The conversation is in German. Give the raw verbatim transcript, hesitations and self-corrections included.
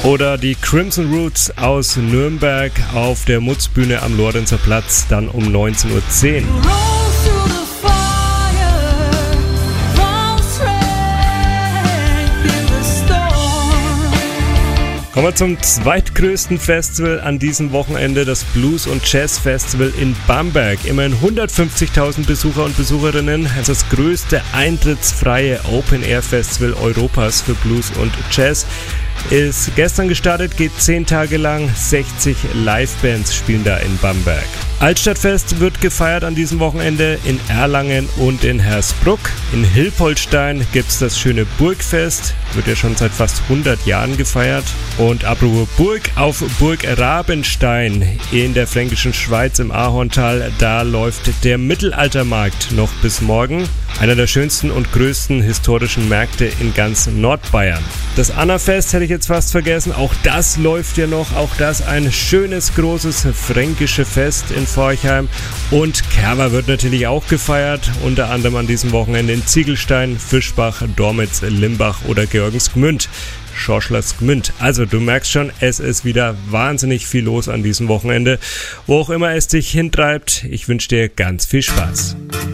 Oder die Crimson Roots aus Nürnberg auf der Mutzbühne am Lorenzer Platz, dann um neunzehn Uhr zehn. Kommen wir zum zweitgrößten Festival an diesem Wochenende, das Blues- und Jazz-Festival in Bamberg. Immerhin hundertfünfzigtausend Besucher und Besucherinnen. Es ist das größte eintrittsfreie Open-Air-Festival Europas für Blues und Jazz. Ist gestern gestartet, geht zehn Tage lang. sechzig Livebands spielen da in Bamberg. Altstadtfest wird gefeiert an diesem Wochenende in Erlangen und in Hersbruck. In Hilpoltstein gibt es das schöne Burgfest, wird ja schon seit fast hundert Jahren gefeiert. Und apropos Burg, auf Burg Rabenstein in der fränkischen Schweiz im Ahorntal, da läuft der Mittelaltermarkt noch bis morgen. Einer der schönsten und größten historischen Märkte in ganz Nordbayern. Das Annafest hätte ich jetzt fast vergessen, auch das läuft ja noch, auch das ein schönes, großes fränkische Fest in Forchheim. Und Kerwa wird natürlich auch gefeiert, unter anderem an diesem Wochenende in Ziegelstein, Fischbach, Dormitz, Limbach oder Georgensgmünd. Schorschlersgmünd. Also du merkst schon, es ist wieder wahnsinnig viel los an diesem Wochenende. Wo auch immer es dich hintreibt, ich wünsche dir ganz viel Spaß.